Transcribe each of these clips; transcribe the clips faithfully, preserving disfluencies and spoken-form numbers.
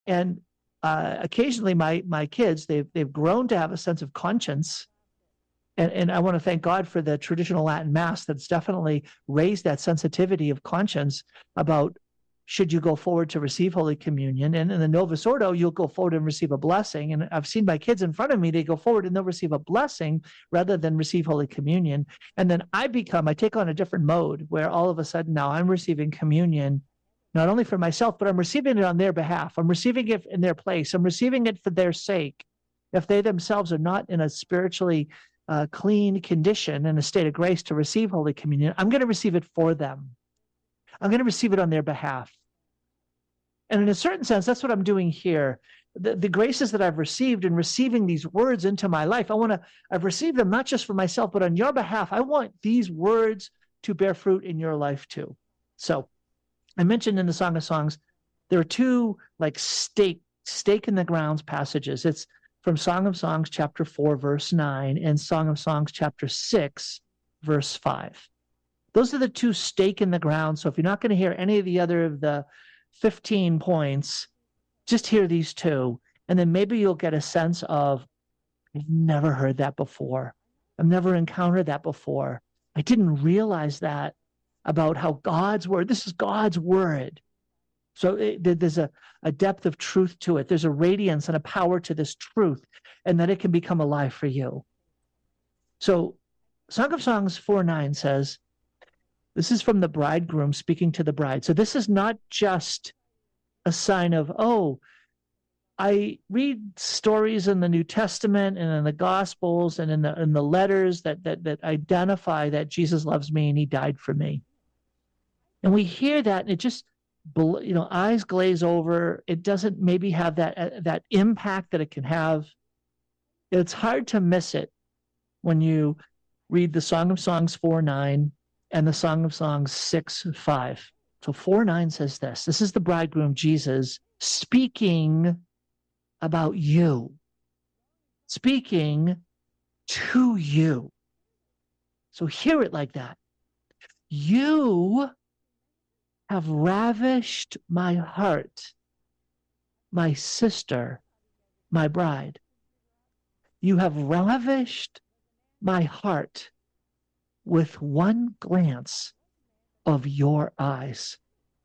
And uh, occasionally my my kids, they've, they've grown to have a sense of conscience. And, and I want to thank God for the traditional Latin Mass that's definitely raised that sensitivity of conscience about should you go forward to receive Holy Communion. And in the Novus Ordo, you'll go forward and receive a blessing. And I've seen my kids in front of me, they go forward and they'll receive a blessing rather than receive Holy Communion. And then I become, I take on a different mode where all of a sudden now I'm receiving communion, not only for myself, but I'm receiving it on their behalf. I'm receiving it in their place. I'm receiving it for their sake. If they themselves are not in a spiritually uh, clean condition and a state of grace to receive Holy Communion, I'm going to receive it for them. I'm going to receive it on their behalf. And in a certain sense, that's what I'm doing here. The, the graces that I've received in receiving these words into my life, I want to, I've received them not just for myself, but on your behalf. I want these words to bear fruit in your life too. So I mentioned in the Song of Songs, there are two like stake, stake in the grounds passages. It's from Song of Songs, chapter four, verse nine, and Song of Songs, chapter six, verse five. Those are the two stake in the ground. So if you're not going to hear any of the other of the fifteen points, just hear these two. And then maybe you'll get a sense of, I've never heard that before. I've never encountered that before. I didn't realize that about how God's word, this is God's word. So it, there's a, a depth of truth to it. There's a radiance and a power to this truth, and that it can become alive for you. So Song of Songs four nine says, this is from the bridegroom speaking to the bride. So this is not just a sign of, oh, I read stories in the New Testament and in the Gospels and in the in the letters that that that identify that Jesus loves me and he died for me. And we hear that and it just, you know, eyes glaze over. It doesn't maybe have that uh, that impact that it can have. It's hard to miss it when you read the Song of Songs four nine and the Song of Songs six five. So four nine says this. This is the bridegroom, Jesus, speaking about you, speaking to you. So hear it like that. You have ravished my heart, my sister, my bride. You have ravished my heart with one glance of your eyes.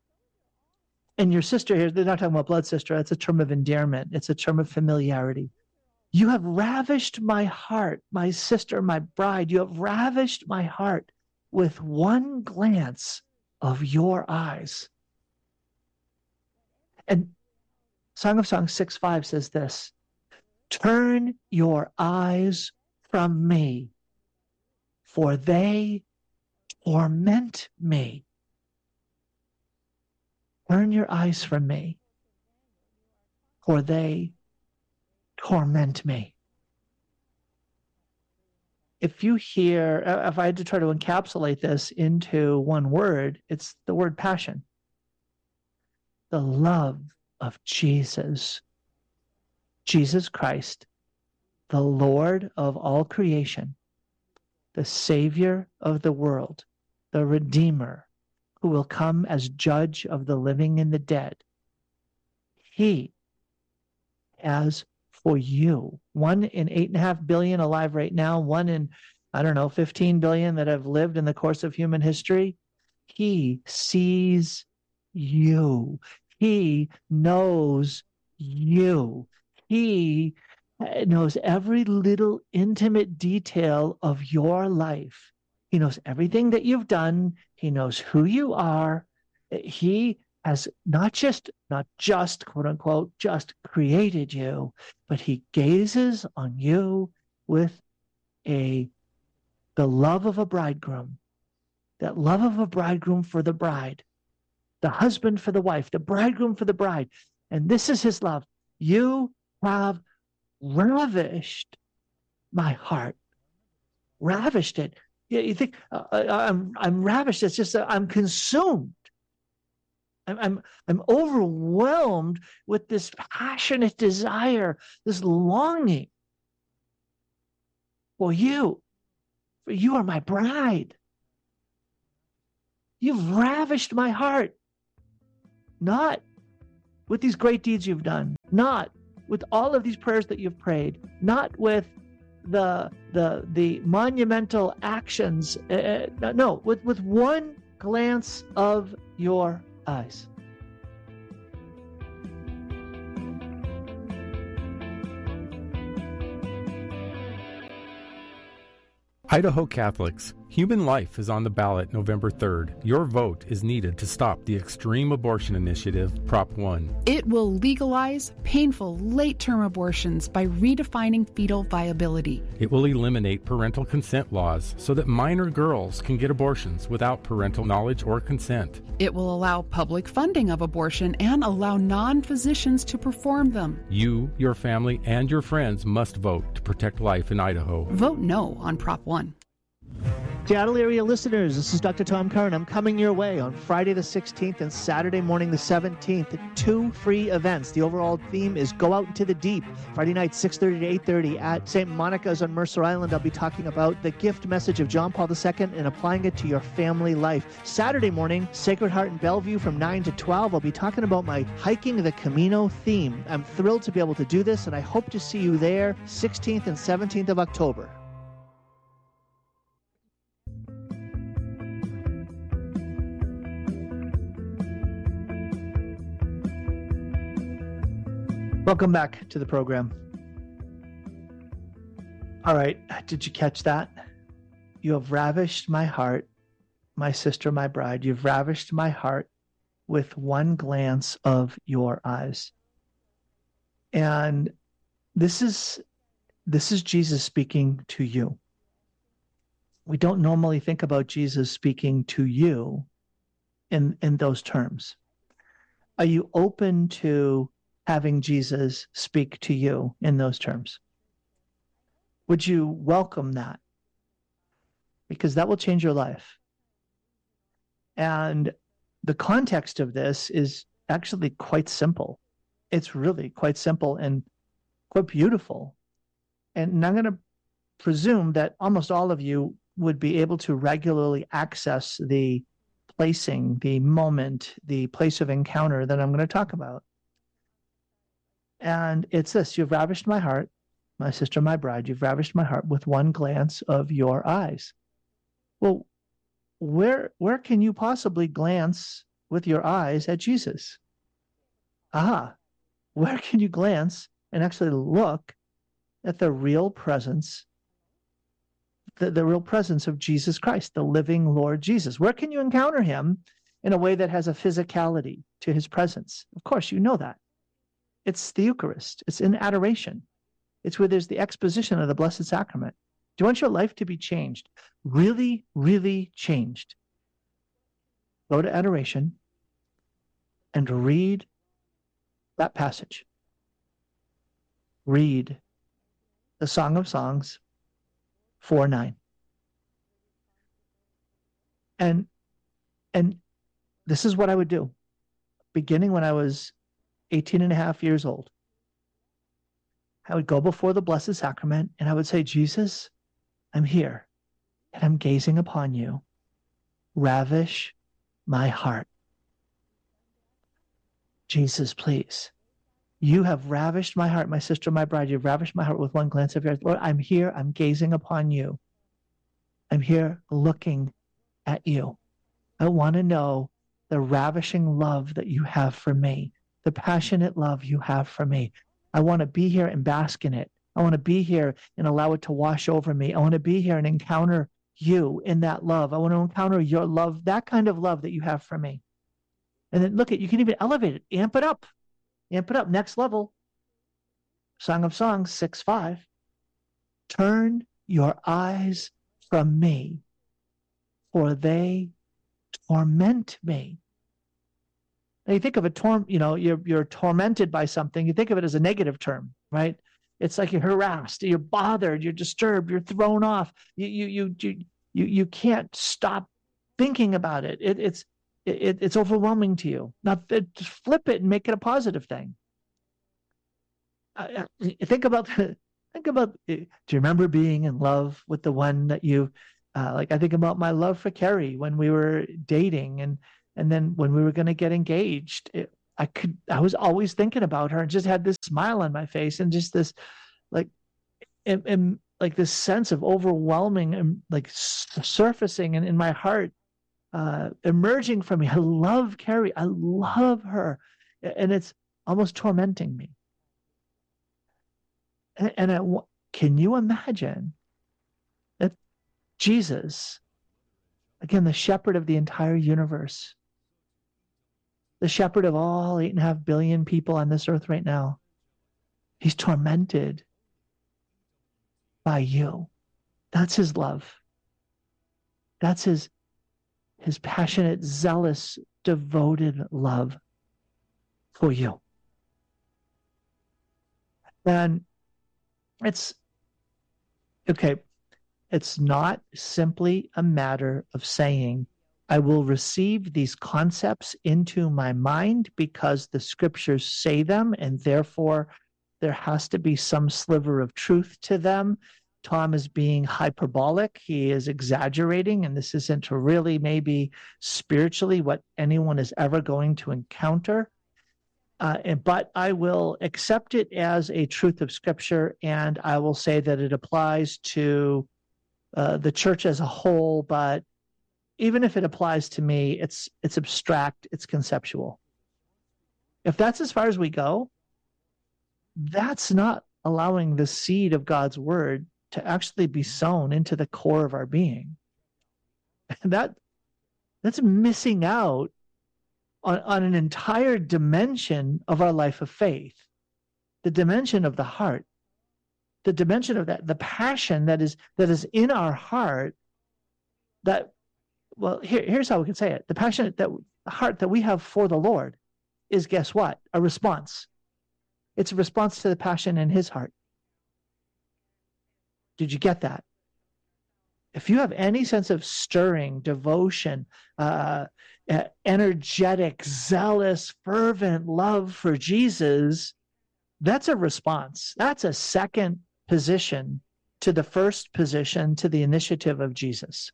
And your sister here, they're not talking about blood sister. That's a term of endearment. It's a term of familiarity. You have ravished my heart, my sister, my bride. You have ravished my heart with one glance of your eyes. And Song of Songs six five says this, turn your eyes from me, for they torment me. Turn your eyes from me, for they torment me. If you hear, if I had to try to encapsulate this into one word, it's the word passion. The love of Jesus, Jesus Christ, the Lord of all creation, the Savior of the world, the Redeemer, who will come as judge of the living and the dead. He has for you, one in eight and a half billion alive right now, one in, I don't know, fifteen billion that have lived in the course of human history. He sees you. He knows you. He knows every little intimate detail of your life. He knows everything that you've done. He knows who you are. He has not just, not just, quote unquote, just created you, but he gazes on you with a, the love of a bridegroom, that love of a bridegroom for the bride, the husband for the wife, the bridegroom for the bride. And this is his love. You have ravished my heart, ravished it. Yeah, you think uh, I'm I'm ravished. It's just uh, I'm consumed. I'm, I'm I'm overwhelmed with this passionate desire, this longing for you. For you are my bride. You've ravished my heart. Not with these great deeds you've done, not with all of these prayers that you've prayed, not with the the the monumental actions. Uh, no, with, with one glance of your eyes. Idaho Catholics, human life is on the ballot November third. Your vote is needed to stop the Extreme Abortion Initiative, Prop one. It will legalize painful late-term abortions by redefining fetal viability. It will eliminate parental consent laws so that minor girls can get abortions without parental knowledge or consent. It will allow public funding of abortion and allow non-physicians to perform them. You, your family, and your friends must vote to protect life in Idaho. Vote no on Prop one. Seattle area listeners, this is Doctor Tom Curran. I'm coming your way on Friday the sixteenth and Saturday morning the seventeenth. Two free events. The overall theme is Go Out into the Deep. Friday night, six thirty to eight thirty at Saint Monica's on Mercer Island. I'll be talking about the gift message of John Paul the Second and applying it to your family life. Saturday morning, Sacred Heart in Bellevue from nine to twelve. I'll be talking about my Hiking the Camino theme. I'm thrilled to be able to do this, and I hope to see you there sixteenth and seventeenth of October. Welcome back to the program. All right, did you catch that? You have ravished my heart, my sister, my bride. You've ravished my heart with one glance of your eyes. And this is this is Jesus speaking to you. We don't normally think about Jesus speaking to you in, in those terms. Are you open to having Jesus speak to you in those terms? Would you welcome that? Because that will change your life. And the context of this is actually quite simple. It's really quite simple and quite beautiful. And I'm going to presume that almost all of you would be able to regularly access the placing, the moment, the place of encounter that I'm going to talk about. And it's this: you've ravished my heart, my sister, my bride. You've ravished my heart with one glance of your eyes. Well, where where can you possibly glance with your eyes at Jesus? Ah, where can you glance and actually look at the real presence, the, the real presence of Jesus Christ, the living Lord Jesus? Where can you encounter him in a way that has a physicality to his presence? Of course, you know that. It's the Eucharist. It's in adoration. It's where there's the exposition of the Blessed Sacrament. Do you want your life to be changed? Really, really changed? Go to adoration and read that passage. Read the Song of Songs four nine. And, and this is what I would do. Beginning when I was eighteen and a half years old, I would go before the Blessed Sacrament and I would say, Jesus, I'm here and I'm gazing upon you. Ravish my heart. Jesus, please. You have ravished my heart, my sister, my bride. You've ravished my heart with one glance of yours. Lord, I'm here. I'm gazing upon you. I'm here looking at you. I want to know the ravishing love that you have for me, the passionate love you have for me. I want to be here and bask in it. I want to be here and allow it to wash over me. I want to be here and encounter you in that love. I want to encounter your love, that kind of love that you have for me. And then look at, you can even elevate it, amp it up, amp it up, next level. Song of Songs six five. Turn your eyes from me, for they torment me. Now you think of a torm, you know, you're you're tormented by something. You think of it as a negative term, right? It's like you're harassed, you're bothered, you're disturbed, you're thrown off. You you you you you, you can't stop thinking about it. It it's it, it's overwhelming to you. Now just flip it and make it a positive thing. Uh, think about think about. Do you remember being in love with the one that you uh, like? I think about my love for Carrie when we were dating, and and then when we were going to get engaged. It, I could, I was always thinking about her and just had this smile on my face and just this like, and, and like this sense of overwhelming and like surfacing in, in my heart, uh, emerging from me. I love Carrie. I love her. And it's almost tormenting me. And, and I, can you imagine that Jesus, again, the shepherd of the entire universe, the shepherd of all eight and a half billion people on this earth right now, he's tormented by you. That's his love. That's his, his passionate, zealous, devoted love for you. And it's, okay, it's not simply a matter of saying, I will receive these concepts into my mind because the scriptures say them, and therefore there has to be some sliver of truth to them. Tom is being hyperbolic. He is exaggerating, and this isn't really maybe spiritually what anyone is ever going to encounter. Uh, and, but I will accept it as a truth of Scripture, and I will say that it applies to uh, the church as a whole. But even if it applies to me, it's it's abstract, it's conceptual. If that's as far as we go, that's not allowing the seed of God's word to actually be sown into the core of our being. That that's missing out on, on an entire dimension of our life of faith, the dimension of the heart, the dimension of that, the passion that is that is in our heart. That, well, here, here's how we can say it: the passion that the heart that we have for the Lord is, guess what? A response. It's a response to the passion in his heart. Did you get that? If you have any sense of stirring, devotion, uh, uh, energetic, zealous, fervent love for Jesus, that's a response. That's a second position to the first position, to the initiative of Jesus.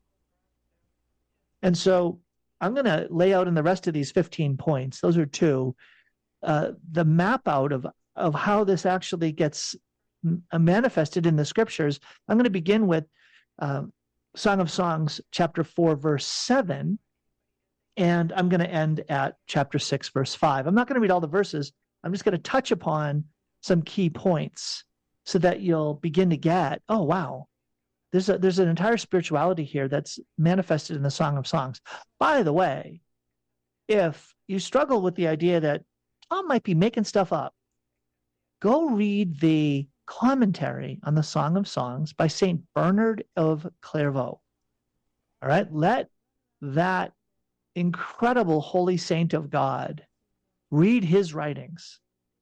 And so I'm going to lay out in the rest of these fifteen points, those are two, uh, the map out of, of how this actually gets manifested in the scriptures. I'm going to begin with uh, Song of Songs, chapter four, verse seven, and I'm going to end at chapter six, verse five. I'm not going to read all the verses. I'm just going to touch upon some key points so that you'll begin to get, oh, wow, there's a, there's an entire spirituality here that's manifested in the Song of Songs. By the way, if you struggle with the idea that Tom might be making stuff up, go read the commentary on the Song of Songs by Saint Bernard of Clairvaux. All right, let that incredible holy saint of God read his writings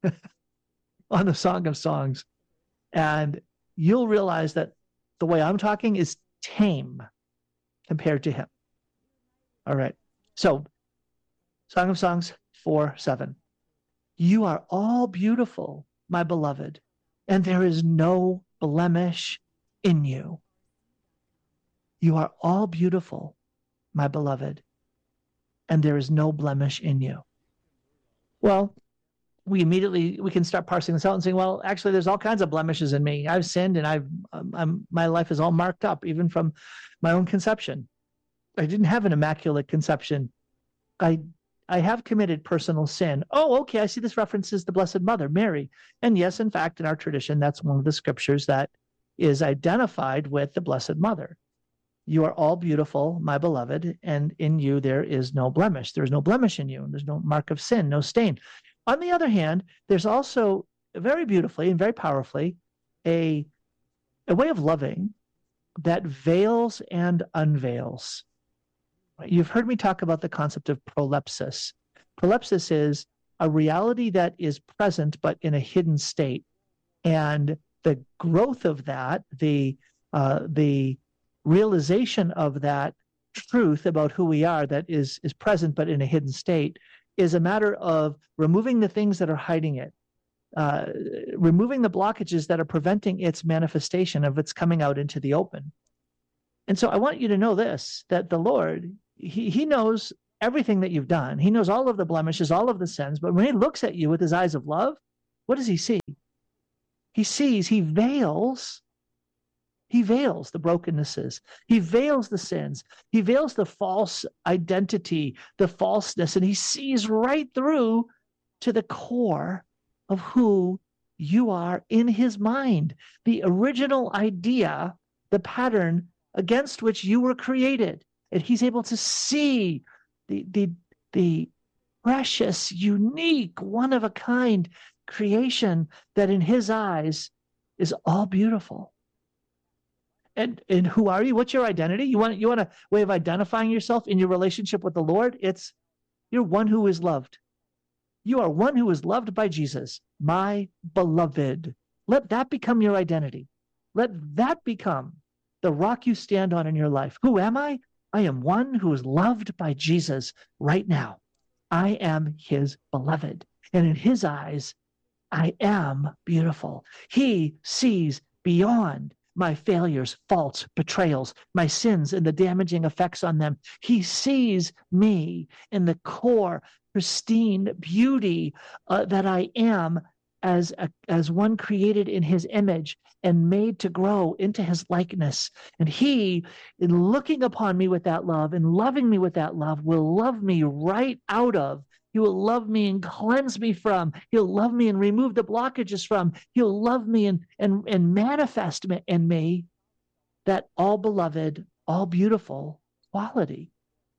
on the Song of Songs, and you'll realize that the way I'm talking is tame compared to him. All right, so Song of Songs four seven. You are all beautiful, my beloved, and there is no blemish in you. You are all beautiful, my beloved, and there is no blemish in you. Well, we immediately, we can start parsing this out and saying, well, actually, there's all kinds of blemishes in me. I've sinned, and I've, I'm, my life is all marked up, even from my own conception. I didn't have an immaculate conception. I I have committed personal sin. Oh, okay, I see this references the Blessed Mother, Mary. And yes, in fact, in our tradition, that's one of the scriptures that is identified with the Blessed Mother. You are all beautiful, my beloved, and in you there is no blemish. There is no blemish in you, and there's no mark of sin, no stain. On the other hand, there's also very beautifully and very powerfully a, a way of loving that veils and unveils. You've heard me talk about the concept of prolepsis. Prolepsis is a reality that is present but in a hidden state. And the growth of that, the uh, the realization of that truth about who we are that is, is present but in a hidden state is a matter of removing the things that are hiding it, uh, removing the blockages that are preventing its manifestation of its coming out into the open. And so I want you to know this, that the Lord, He, he knows everything that you've done. He knows all of the blemishes, all of the sins. But when he looks at you with his eyes of love, what does he see? He sees, he veils, he veils the brokennesses. He veils the sins. He veils the false identity, the falseness, and he sees right through to the core of who you are in his mind, the original idea, the pattern against which you were created. And he's able to see the, the, the precious, unique, one-of-a-kind creation that in his eyes is all beautiful. And, and who are you? What's your identity? You want, you want a way of identifying yourself in your relationship with the Lord? It's you're one who is loved. You are one who is loved by Jesus, my beloved. Let that become your identity. Let that become the rock you stand on in your life. Who am I? I am one who is loved by Jesus right now. I am his beloved. And in his eyes, I am beautiful. He sees beyond my failures, faults, betrayals, my sins and the damaging effects on them. He sees me in the core, pristine beauty uh, that I am as a, as one created in his image and made to grow into his likeness. And he, in looking upon me with that love and loving me with that love, will love me right out of. He will love me and cleanse me from. He'll love me and remove the blockages from. He'll love me and, and, and manifest in me that all beloved, all beautiful quality.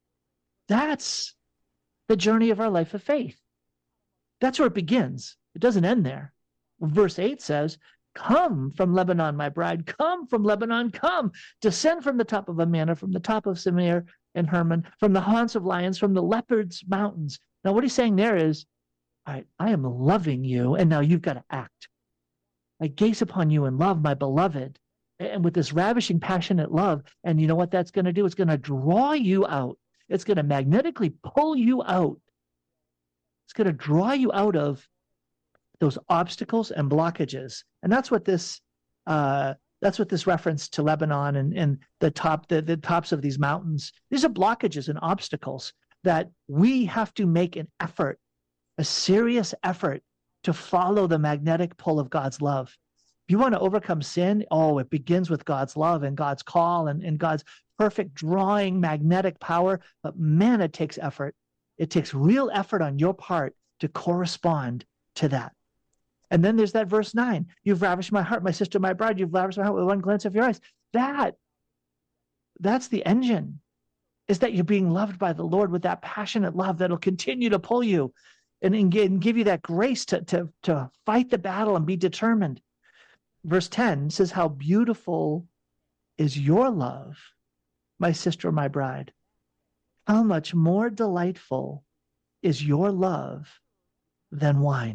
That's the journey of our life of faith. That's where it begins. It doesn't end there. Verse eight says, come from Lebanon, my bride. Come from Lebanon, come. Descend from the top of Amana, from the top of Samir and Hermon, from the haunts of lions, from the leopards' mountains. Now, what he's saying there is, all right, I am loving you, and now you've got to act. I gaze upon you in love, my beloved, and with this ravishing, passionate love. And you know what that's going to do? It's going to draw you out. It's going to magnetically pull you out. It's going to draw you out of those obstacles and blockages. And that's what this uh, that's what this reference to Lebanon and, and the top the, the tops of these mountains. These are blockages and obstacles that we have to make an effort, a serious effort to follow the magnetic pull of God's love. If you want to overcome sin, oh, it begins with God's love and God's call and, and God's perfect drawing magnetic power. But man, it takes effort. It takes real effort on your part to correspond to that. And then there's that verse nine. You've ravished my heart, my sister, my bride. You've ravished my heart with one glance of your eyes. That, that's the engine. Is that you're being loved by the Lord with that passionate love that'll continue to pull you and, and give you that grace to, to, to fight the battle and be determined. Verse ten says, how beautiful is your love, my sister, my bride. How much more delightful is your love than wine.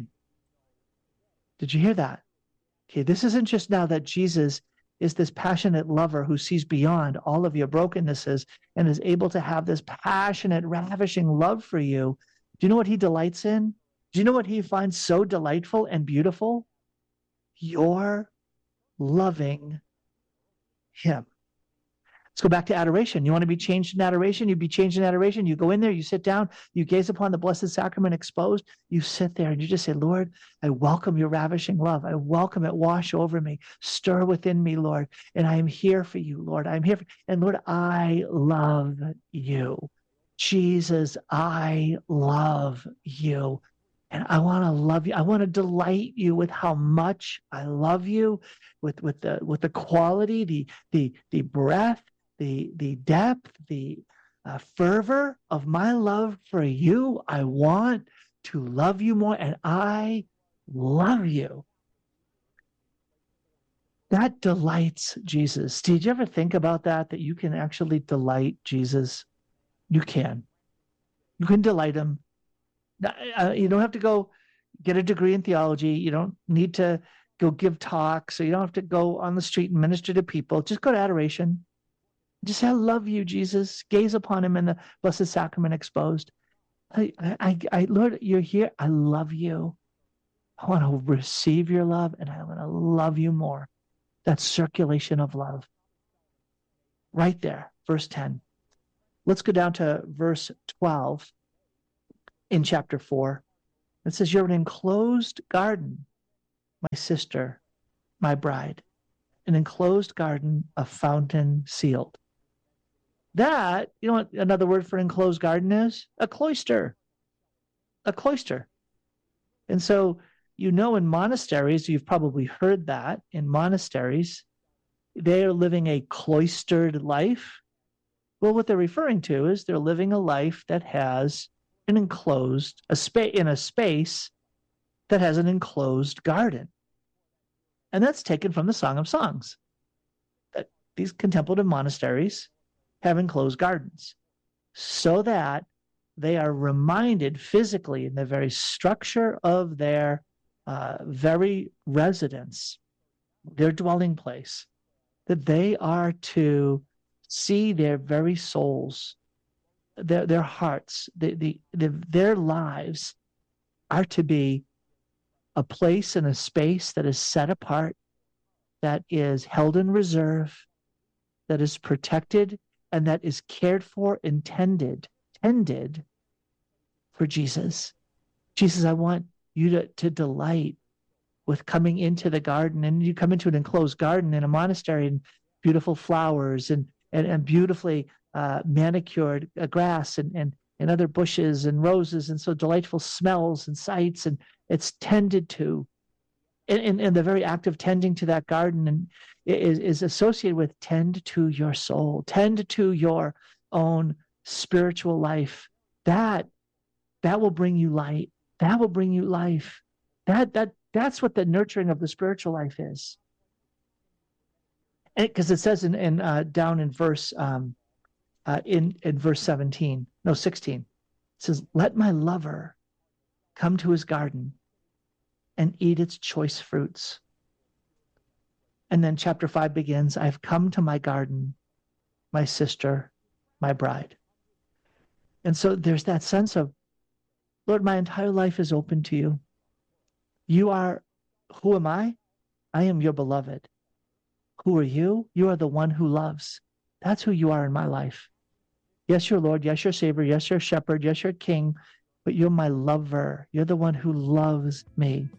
Did you hear that? Okay, this isn't just now that Jesus is this passionate lover who sees beyond all of your brokennesses and is able to have this passionate, ravishing love for you. Do you know what he delights in? Do you know what he finds so delightful and beautiful? Your loving him. Let's go back to adoration. You want to be changed in adoration? You be changed in adoration. You go in there, you sit down, you gaze upon the Blessed Sacrament exposed, you sit there and you just say, Lord, I welcome your ravishing love. I welcome it. Wash over me. Stir within me, Lord. And I am here for you, Lord. I'm here for, and Lord, I love you. Jesus, I love you. And I want to love you. I want to delight you with how much I love you, with, with the with the quality, the the the breadth, the the depth, the uh, fervor of my love for you. I want to love you more, and I love you. That delights Jesus. Did you ever think about that, that you can actually delight Jesus? You can. You can delight him. Uh, you don't have to go get a degree in theology. You don't need to go give talks. So you don't have to go on the street and minister to people. Just go to adoration. Just say, I love you, Jesus. Gaze upon him in the Blessed Sacrament exposed. I, I, I, Lord, you're here. I love you. I want to receive your love, and I want to love you more. That circulation of love. Right there, verse ten. Let's go down to verse twelve in chapter four. It says, you're an enclosed garden, my sister, my bride, an enclosed garden, a fountain sealed. That, you know what another word for enclosed garden is? A cloister. A cloister. And so, you know, in monasteries, you've probably heard that in monasteries, they are living a cloistered life. Well, what they're referring to is they're living a life that has an enclosed, a space in a space that has an enclosed garden. And that's taken from the Song of Songs. That these contemplative monasteries have enclosed gardens so that they are reminded physically in the very structure of their uh, very residence, their dwelling place, that they are to see their very souls, their their hearts, the, the, the, their lives are to be a place and a space that is set apart, that is held in reserve, that is protected, and that is cared for, intended, tended for Jesus. Jesus, I want you to, to delight with coming into the garden. And you come into an enclosed garden in a monastery, and beautiful flowers and and, and beautifully uh, manicured uh, grass and, and and other bushes and roses, and so delightful smells and sights, and it's tended to. And, and, and the very act of tending to that garden and is, is associated with tend to your soul, tend to your own spiritual life. That that will bring you light. That will bring you life. That that that's what the nurturing of the spiritual life is. Because it, it says in, in uh, down in verse um, uh, in in verse seventeen, no sixteen, it says, "Let my lover come to his garden and eat its choice fruits." And then chapter five begins, "I've come to my garden, my sister, my bride." And so there's that sense of, Lord, my entire life is open to you. You are, who am I? I am your beloved. Who are you? You are the one who loves. That's who you are in my life. Yes, you're Lord. Yes, you're Savior. Yes, you're Shepherd. Yes, you're King. But you're my lover. You're the one who loves me.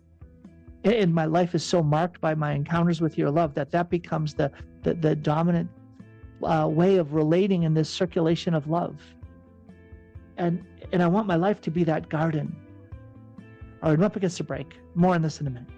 And my life is so marked by my encounters with your love that that becomes the, the, the dominant uh, way of relating in this circulation of love. And, and I want my life to be that garden. All right, I'm up against a break. More on this in a minute.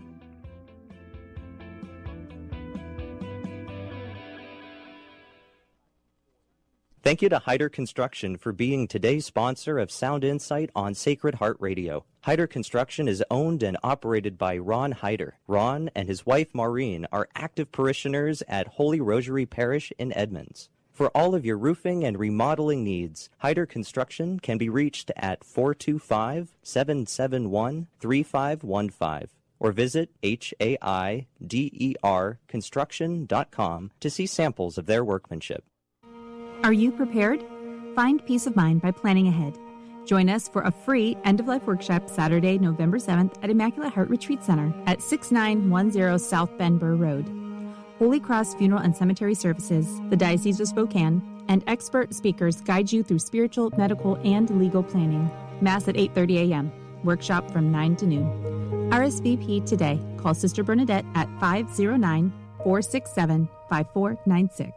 Thank you to Hyder Construction for being today's sponsor of Sound Insight on Sacred Heart Radio. Hyder Construction is owned and operated by Ron Hyder. Ron and his wife Maureen are active parishioners at Holy Rosary Parish in Edmonds. For all of your roofing and remodeling needs, Hyder Construction can be reached at four two five, seven seven one, three five one five or visit H A I D E R construction dot com to see samples of their workmanship. Are you prepared? Find peace of mind by planning ahead. Join us for a free end-of-life workshop Saturday, November seventh at Immaculate Heart Retreat Center at six nine one zero South Bend Burr Road. Holy Cross Funeral and Cemetery Services, the Diocese of Spokane, and expert speakers guide you through spiritual, medical, and legal planning. Mass at eight thirty a.m. Workshop from nine to noon. R S V P today. Call Sister Bernadette at five oh nine, four six seven, five four nine six.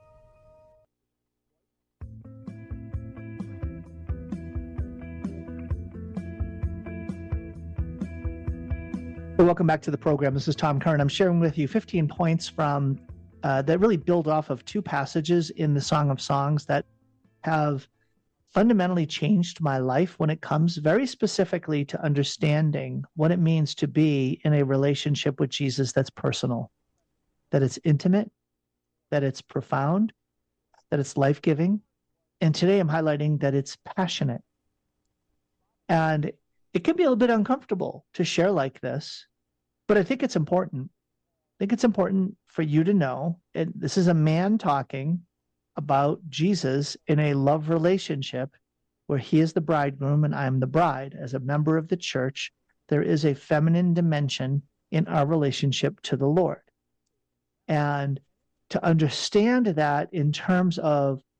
Welcome back to the program. This is Tom Curran. I'm sharing with you fifteen points from uh, that really build off of two passages in the Song of Songs that have fundamentally changed my life when it comes very specifically to understanding what it means to be in a relationship with Jesus that's personal, that it's intimate, that it's profound, that it's life-giving. And today I'm highlighting that it's passionate. And it can be a little bit uncomfortable to share like this, but I think it's important. I think it's important for you to know, and this is a man talking about Jesus in a love relationship where he is the bridegroom and I'm the bride. As a member of the church, there is a feminine dimension in our relationship to the Lord. And to understand that in terms of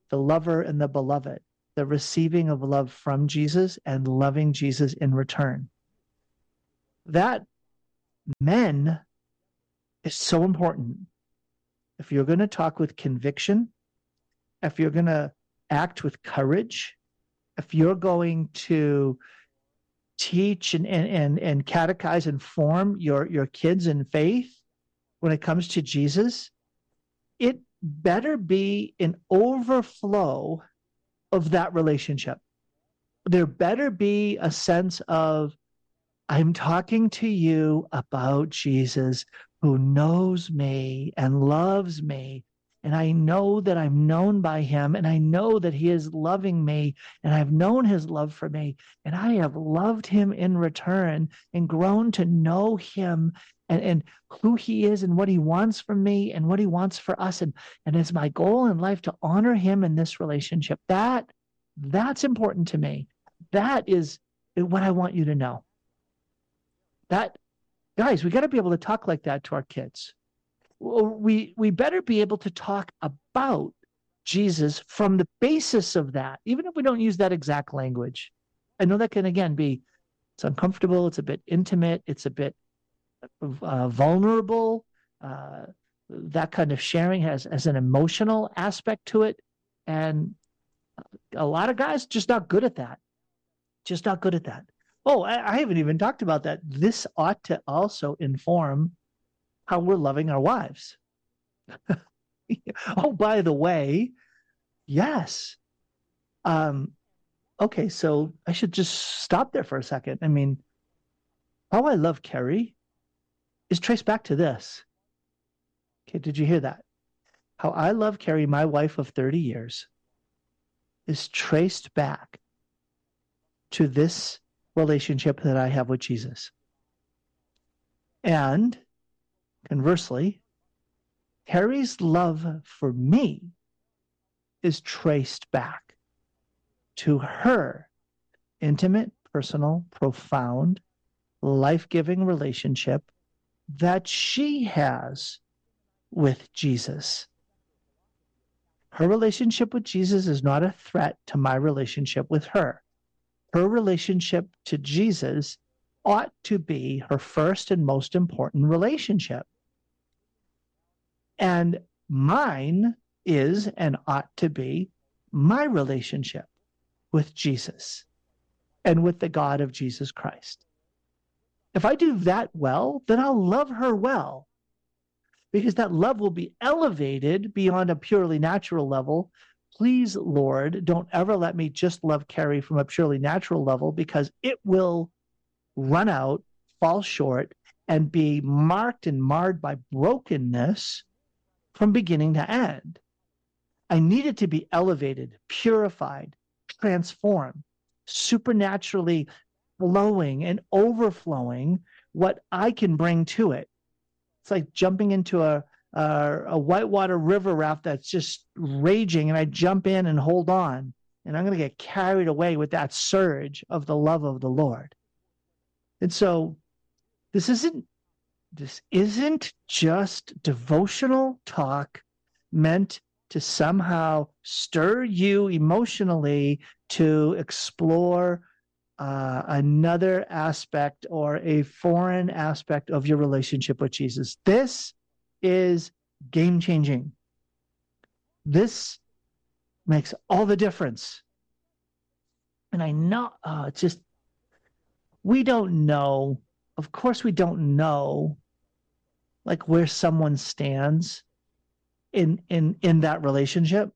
the lover and the beloved, the receiving of love from Jesus and loving Jesus in return. That, men, is so important. If you're going to talk with conviction, if you're going to act with courage, if you're going to teach and, and, and, and catechize and form your, your kids in faith when it comes to Jesus, it better be an overflow of that relationship. There better be a sense of, I'm talking to you about Jesus who knows me and loves me. And I know that I'm known by him, and I know that he is loving me, and I've known his love for me, and I have loved him in return and grown to know him and, and who he is and what he wants from me and what he wants for us. And, and it's my goal in life to honor him in this relationship. That, that's important to me. That is what I want you to know. That, guys, we got to be able to talk like that to our kids. We we better be able to talk about Jesus from the basis of that, even if we don't use that exact language. I know that can, again, be, it's uncomfortable, it's a bit intimate, it's a bit uh, vulnerable. Uh, that kind of sharing has, has an emotional aspect to it. And a lot of guys just not good at that. Just not good at that. Oh, I, I haven't even talked about that. This ought to also inform how we're loving our wives. Oh, by the way, yes. Um, okay, so I should just stop there for a second. I mean, how I love Carrie is traced back to this. Okay, did you hear that? How I love Carrie, my wife of thirty years, is traced back to this relationship that I have with Jesus. And conversely, Carrie's love for me is traced back to her intimate, personal, profound, life-giving relationship that she has with Jesus. Her relationship with Jesus is not a threat to my relationship with her. Her relationship to Jesus ought to be her first and most important relationship. And mine is and ought to be my relationship with Jesus and with the God of Jesus Christ. If I do that well, then I'll love her well, because that love will be elevated beyond a purely natural level. Please, Lord, don't ever let me just love Carrie from a purely natural level, because it will run out, fall short, and be marked and marred by brokenness from beginning to end. I need it to be elevated, purified, transformed, supernaturally flowing and overflowing what I can bring to it. It's like jumping into a, a, a whitewater river raft that's just raging, and I jump in and hold on, and I'm going to get carried away with that surge of the love of the Lord. And so this isn't This isn't just devotional talk meant to somehow stir you emotionally to explore uh, another aspect or a foreign aspect of your relationship with Jesus. This is game-changing. This makes all the difference. And I know, uh, it's just, we don't know. Of course, we don't know like where someone stands in in in that relationship.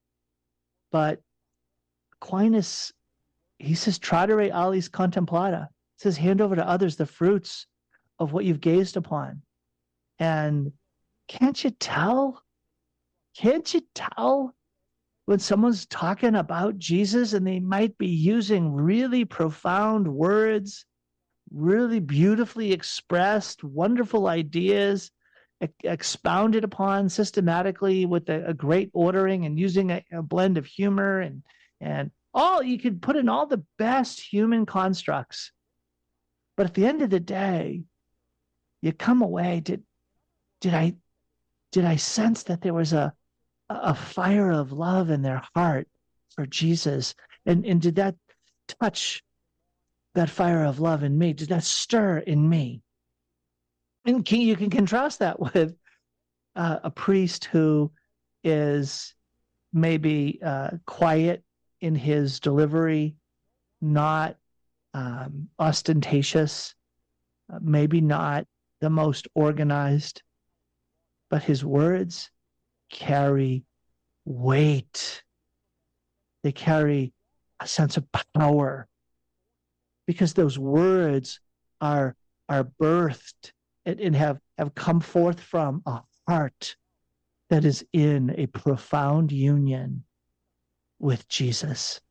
But Aquinas, he says, tradere alis contemplata. He says, hand over to others the fruits of what you've gazed upon. And can't you tell? Can't you tell when someone's talking about Jesus and they might be using really profound words, really beautifully expressed, wonderful ideas, e- expounded upon systematically with a, a great ordering and using a, a blend of humor and and all, you could put in all the best human constructs. But at the end of the day, you come away, did did I did I sense that there was a a fire of love in their heart for Jesus? And, and did that touch that fire of love in me? Did that stir in me? And can, you can contrast that with uh, a priest who is maybe uh, quiet in his delivery, not um, ostentatious, uh, maybe not the most organized, but his words carry weight. They carry a sense of power because those words are, are birthed and, and have, have come forth from a heart that is in a profound union with Jesus.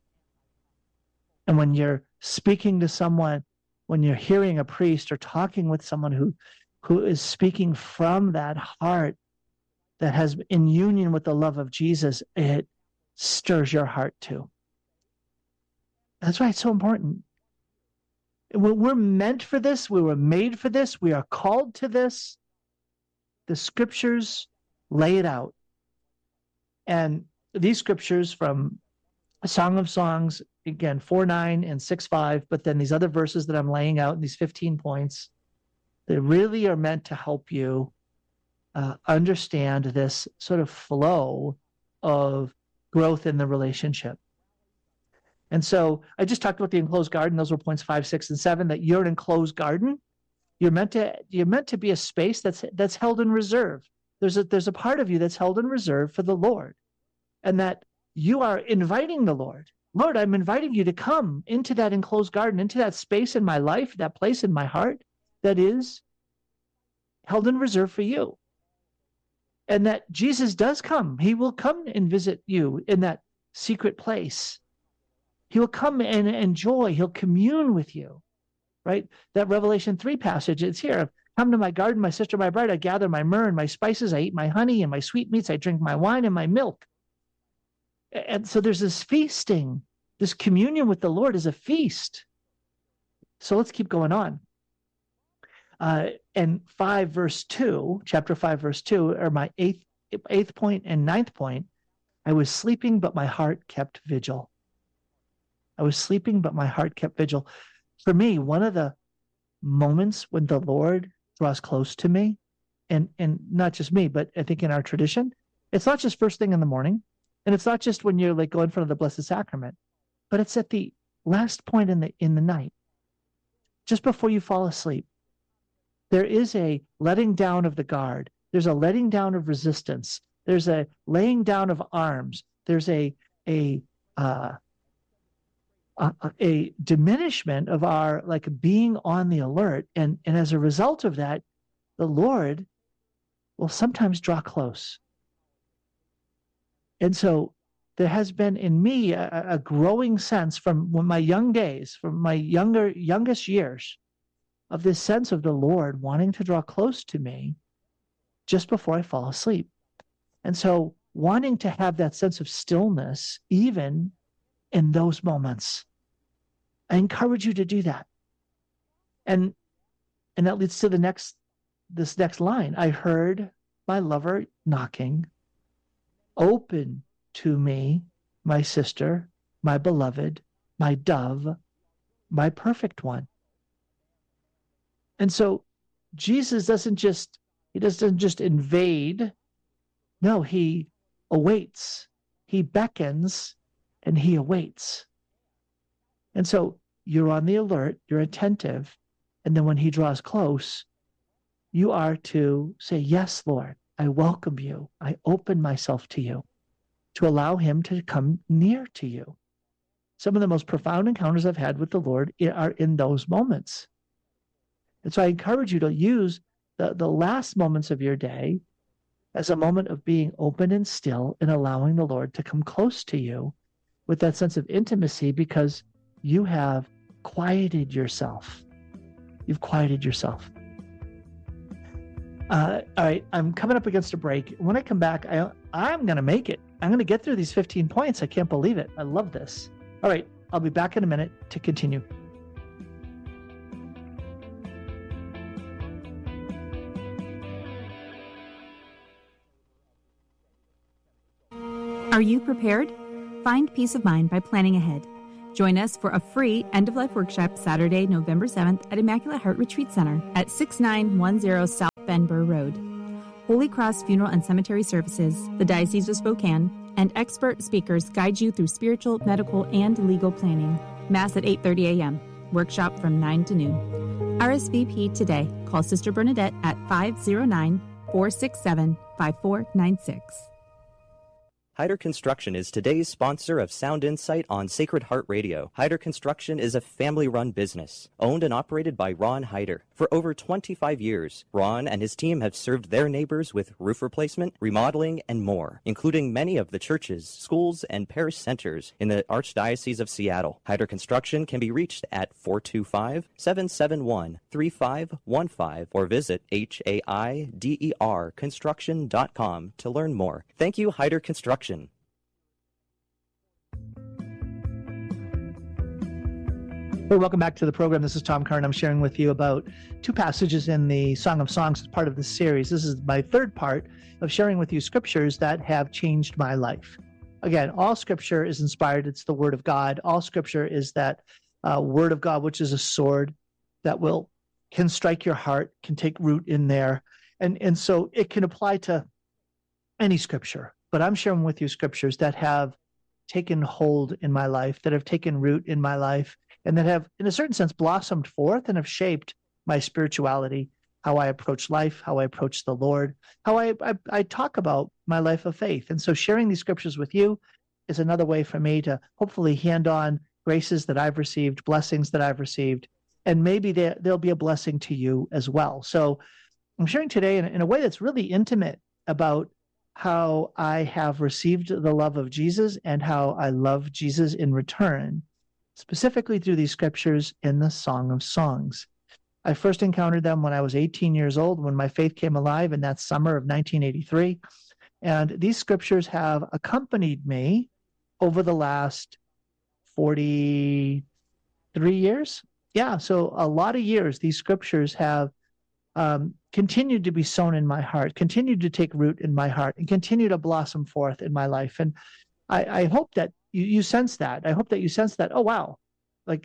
And when you're speaking to someone, when you're hearing a priest or talking with someone who, who is speaking from that heart that has in union with the love of Jesus, it stirs your heart too. That's why it's so important. We're meant for this. We were made for this. We are called to this. The scriptures lay it out. And these scriptures from Song of Songs, again, four nine and six five, but then these other verses that I'm laying out in these fifteen points, they really are meant to help you uh, understand this sort of flow of growth in the relationship. And so I just talked about the enclosed garden. Those were points five, six, and seven, that you're an enclosed garden. You're meant to, you're meant to be a space that's that's held in reserve. There's a there's a part of you that's held in reserve for the Lord. And that you are inviting the Lord. Lord, I'm inviting you to come into that enclosed garden, into that space in my life, that place in my heart that is held in reserve for you. And that Jesus does come. He will come and visit you in that secret place. He will come and enjoy. He'll commune with you, right? That Revelation three passage, it's here. Come to my garden, my sister, my bride. I gather my myrrh and my spices. I eat my honey and my sweetmeats. I drink my wine and my milk. And so there's this feasting. This communion with the Lord is a feast. So let's keep going on. Uh, and five verse two, chapter five verse two, are my eighth, eighth point and ninth point. I was sleeping, but my heart kept vigil. I was sleeping, but my heart kept vigil. For me, one of the moments when the Lord draws close to me, and, and not just me, but I think in our tradition, it's not just first thing in the morning, and it's not just when you're like going in front of the Blessed Sacrament, but it's at the last point in the in the night, just before you fall asleep. There is a letting down of the guard. There's a letting down of resistance. There's a laying down of arms. There's a a uh, a, a diminishment of our like being on the alert, and and as a result of that, the Lord will sometimes draw close. And so there has been in me a, a growing sense from my young days, from my younger youngest years, of this sense of the Lord wanting to draw close to me just before I fall asleep. And so wanting to have that sense of stillness even in those moments. I encourage you to do that. And and that leads to the next this next line. I heard my lover knocking. Open to me, my sister, my beloved, my dove, my perfect one. And so Jesus doesn't just, he doesn't just invade. No, he awaits. He beckons and he awaits. And so you're on the alert, you're attentive. And then when he draws close, you are to say, yes, Lord, I welcome you. I open myself to you, to allow him to come near to you. Some of the most profound encounters I've had with the Lord are in those moments. And so I encourage you to use the, the last moments of your day as a moment of being open and still and allowing the Lord to come close to you with that sense of intimacy, because you have quieted yourself. You've quieted yourself. Uh, all right, I'm coming up against a break. When I come back, I, I'm going to make it. I'm going to get through these fifteen points. I can't believe it. I love this. All right, I'll be back in a minute to continue. Are you prepared? Find peace of mind by planning ahead. Join us for a free end-of-life workshop Saturday, November seventh at Immaculate Heart Retreat Center at six nine one zero South Bend Burr Road. Holy Cross Funeral and Cemetery Services, the Diocese of Spokane, and expert speakers guide you through spiritual, medical, and legal planning. Mass at eight thirty a.m. Workshop from nine to noon. R S V P today. Call Sister Bernadette at five oh nine, four six seven, five four nine six. Hyder Construction is today's sponsor of Sound Insight on Sacred Heart Radio. Hyder Construction is a family-run business, owned and operated by Ron Hyder. For over twenty-five years, Ron and his team have served their neighbors with roof replacement, remodeling, and more, including many of the churches, schools, and parish centers in the Archdiocese of Seattle. Hyder Construction can be reached at four two five, seven seven one, three five one five or visit H A I D E R construction dot com to learn more. Thank you, Hyder Construction. Hey, welcome back to the program. This is Tom Curran. I'm sharing with you about two passages in the Song of Songs as part of this series. This is my third part of sharing with you scriptures that have changed my life. Again, all scripture is inspired. It's the word of God. All scripture is that uh, word of God, which is a sword that will can strike your heart, can take root in there. And, and so it can apply to any scripture. But I'm sharing with you scriptures that have taken hold in my life, that have taken root in my life, and that have, in a certain sense, blossomed forth and have shaped my spirituality, how I approach life, how I approach the Lord, how I, I, I talk about my life of faith. And so sharing these scriptures with you is another way for me to hopefully hand on graces that I've received, blessings that I've received, and maybe they, they'll be a blessing to you as well. So I'm sharing today in, in a way that's really intimate about how I have received the love of Jesus and how I love Jesus in return, specifically through these scriptures in the Song of Songs. I first encountered them when I was eighteen years old, when my faith came alive in that summer of nineteen eighty-three. And these scriptures have accompanied me over the last forty-three years. Yeah, so a lot of years, these scriptures have um, continued to be sown in my heart, continued to take root in my heart, and continue to blossom forth in my life. And I, I hope that you, you sense that. I hope that you sense that, oh, wow, like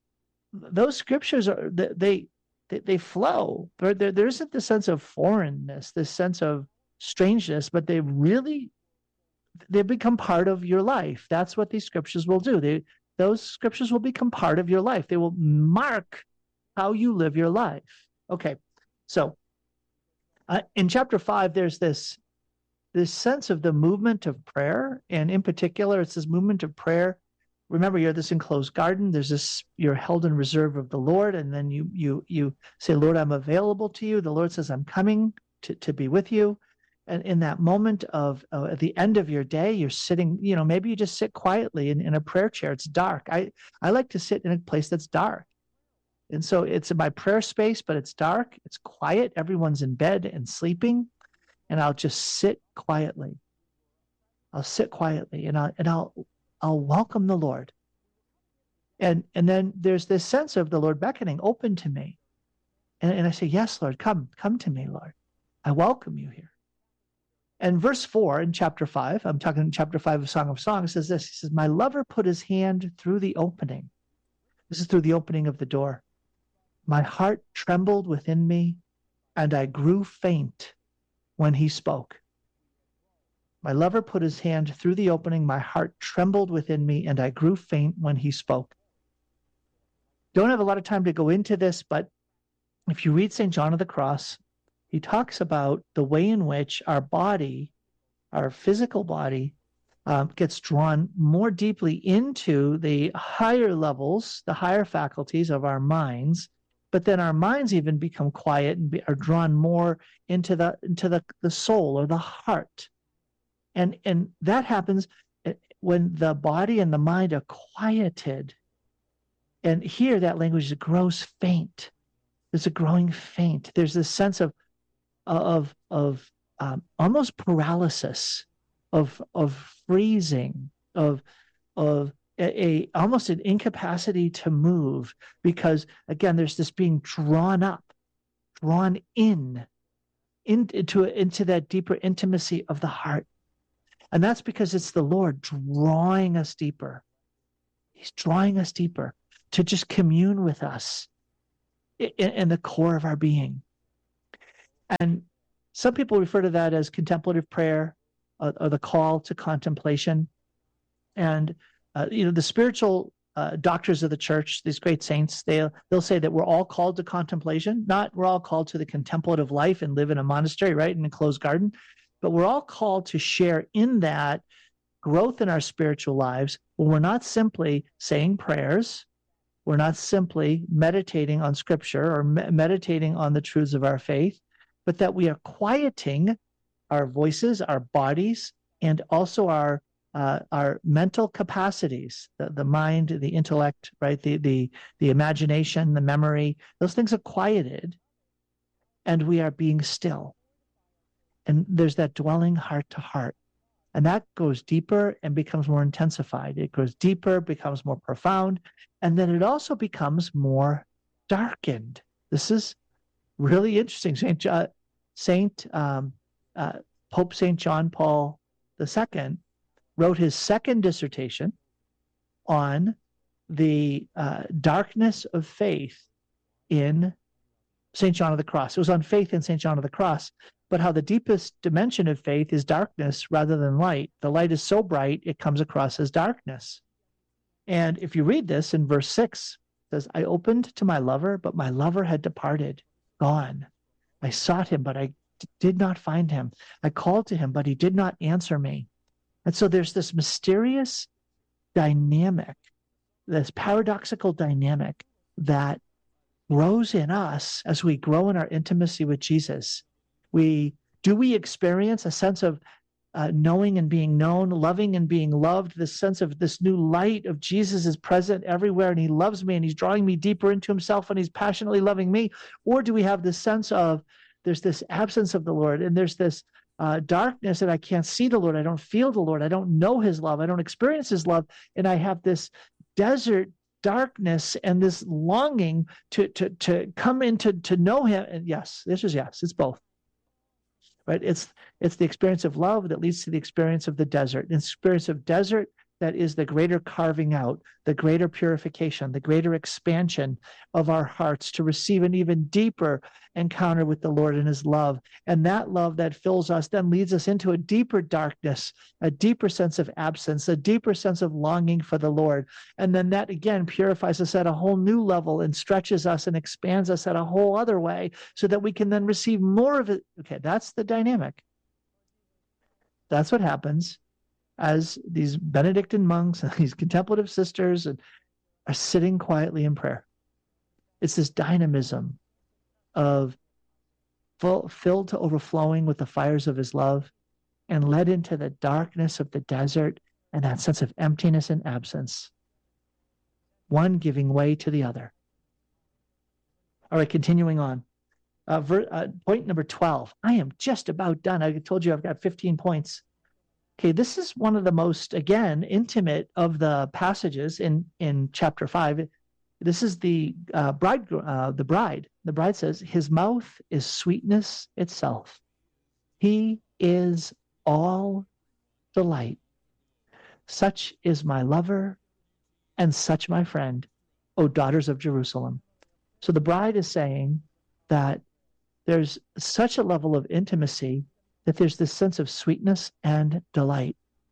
those scriptures, are they they, they flow. There, there, there isn't this sense of foreignness, this sense of strangeness, but they really, they become part of your life. That's what these scriptures will do. They, those scriptures will become part of your life. They will mark how you live your life. Okay, so uh, in chapter five, there's this, this sense of the movement of prayer, and in particular, it's this movement of prayer. Remember, you're this enclosed garden. There's this, you're held in reserve of the Lord, and then you you you say, Lord, I'm available to you. The Lord says, I'm coming to, to be with you. And in that moment of uh, at the end of your day, you're sitting, you know, maybe you just sit quietly in, in a prayer chair. It's dark. I, I like to sit in a place that's dark. And so it's in my prayer space, but it's dark. It's quiet. Everyone's in bed and sleeping. And I'll just sit quietly. I'll sit quietly and I'll, and I'll, I'll welcome the Lord. And, and then there's this sense of the Lord beckoning, open to me. And, and I say, yes, Lord, come, come to me, Lord. I welcome you here. And verse four in chapter five, I'm talking in chapter five of Song of Songs, says this. He says, my lover put his hand through the opening. This is through the opening of the door. My heart trembled within me, and I grew faint when he spoke. My lover put his hand through the opening. My heart trembled within me, and I grew faint when he spoke. Don't have a lot of time to go into this, but if you read Saint John of the Cross, he talks about the way in which our body, our physical body, um, gets drawn more deeply into the higher levels, the higher faculties of our minds, but then our minds even become quiet and be, are drawn more into the into the, the soul or the heart. And, and that happens when the body and the mind are quieted. And here that language grows faint. There's a growing faint. There's this sense of of of um, almost paralysis, of of freezing, of of a, a almost an incapacity to move, because again, there's this being drawn up, drawn in, in into into that deeper intimacy of the heart. And that's because it's the Lord drawing us deeper. He's drawing us deeper to just commune with us in, in the core of our being. And some people refer to that as contemplative prayer, uh, or the call to contemplation. And, uh, you know, the spiritual uh, doctors of the church, these great saints, they'll, they'll say that we're all called to contemplation, not we're all called to the contemplative life and live in a monastery, right, in a closed garden, but we're all called to share in that growth in our spiritual lives when we're not simply saying prayers, we're not simply meditating on scripture or me- meditating on the truths of our faith, but that we are quieting our voices, our bodies, and also our uh, our mental capacities, the, the mind, the intellect, right, the, the the imagination, the memory. Those things are quieted, and we are being still. And there's that dwelling heart to heart. And that goes deeper and becomes more intensified. It goes deeper, becomes more profound, and then it also becomes more darkened. This is really interesting. Saint uh, Saint um, uh, Pope Saint John Paul the Second wrote his second dissertation on the uh, darkness of faith in Saint John of the Cross. It was on faith in Saint John of the Cross, but how the deepest dimension of faith is darkness rather than light. The light is so bright, it comes across as darkness. And if you read this in verse six, it says, I opened to my lover, but my lover had departed, gone. I sought him, but I d- did not find him. I called to him, but he did not answer me. And so there's this mysterious dynamic, this paradoxical dynamic that grows in us as we grow in our intimacy with Jesus. We do we experience a sense of uh, knowing and being known, loving and being loved, this sense of this new light of Jesus is present everywhere, and he loves me, and he's drawing me deeper into himself, and he's passionately loving me? Or do we have this sense of there's this absence of the Lord, and there's this uh, darkness that I can't see the Lord, I don't feel the Lord, I don't know his love, I don't experience his love, and I have this desert darkness and this longing to to to come into to know him? And yes, this is yes, it's both. Right? It's it's the experience of love that leads to the experience of the desert. An experience of desert that is the greater carving out, the greater purification, the greater expansion of our hearts to receive an even deeper encounter with the Lord and his love. And that love that fills us then leads us into a deeper darkness, a deeper sense of absence, a deeper sense of longing for the Lord. And then that again purifies us at a whole new level and stretches us and expands us at a whole other way so that we can then receive more of it. Okay, that's the dynamic. That's what happens as these Benedictine monks and these contemplative sisters are sitting quietly in prayer. It's this dynamism of full, filled to overflowing with the fires of his love and led into the darkness of the desert and that sense of emptiness and absence, one giving way to the other. All right, continuing on. Uh, ver, uh, point number twelve. I am just about done. I told you I've got fifteen points. Okay, this is one of the most, again, intimate of the passages in, in chapter five. This is the uh, bride. Uh, the bride. The bride says, his mouth is sweetness itself. He is all delight. Such is my lover and such my friend, O daughters of Jerusalem. So the bride is saying that there's such a level of intimacy that there's this sense of sweetness and delight.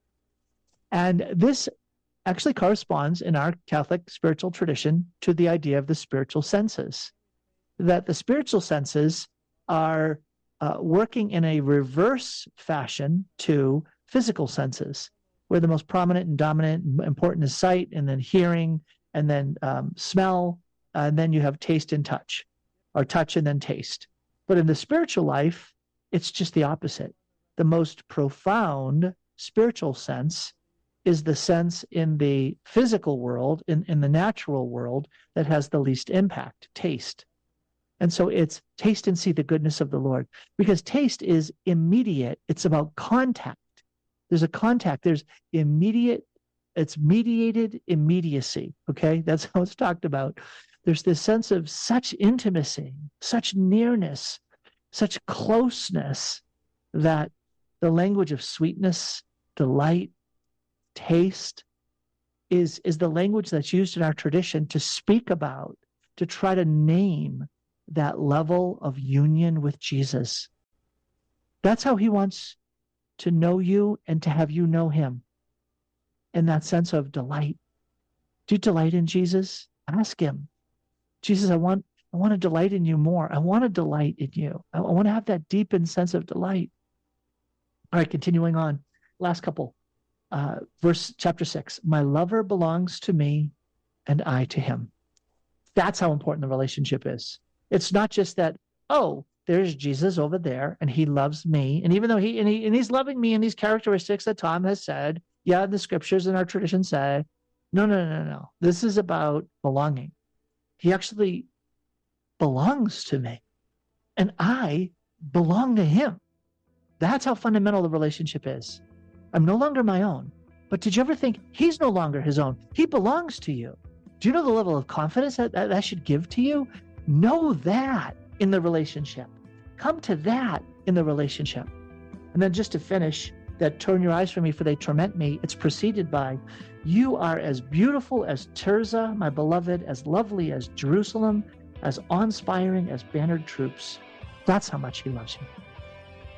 And this actually corresponds in our Catholic spiritual tradition to the idea of the spiritual senses, that the spiritual senses are uh, working in a reverse fashion to physical senses, where the most prominent and dominant and important is sight, and then hearing, and then um, smell, uh, and then you have taste and touch, or touch and then taste. But in the spiritual life, it's just the opposite. The most profound spiritual sense is the sense in the physical world, in, in the natural world, that has the least impact, taste. And so it's taste and see the goodness of the Lord, because taste is immediate. It's about contact. There's a contact. There's immediate, it's mediated immediacy, okay? That's how it's talked about. There's this sense of such intimacy, such nearness, such closeness, that the language of sweetness delight, taste is, is the language that's used in our tradition to speak about, to try to name that level of union with Jesus. That's how he wants to know you and to have you know him. In that sense of delight. Do you delight in Jesus? Ask him. Jesus, I want, I want to delight in you more. I want to delight in you. I, I want to have that deepened sense of delight. All right, continuing on. Last couple. Uh, verse chapter six. My lover belongs to me and I to him. That's how important the relationship is. It's not just that, oh, there's Jesus over there and he loves me. And even though he and, he and he's loving me in these characteristics that Tom has said, yeah, the scriptures and our tradition say, no, no, no, no. This is about belonging. He actually belongs to me and I belong to him. That's how fundamental the relationship is. I'm no longer my own. But did you ever think he's no longer his own? He belongs to you. Do you know the level of confidence that that, that should give to you? Know that in the relationship. Come to that in the relationship. And then just to finish, that turn your eyes from me for they torment me, it's preceded by, you are as beautiful as Tirzah, my beloved, as lovely as Jerusalem, as awe-inspiring as bannered troops. That's how much he loves you.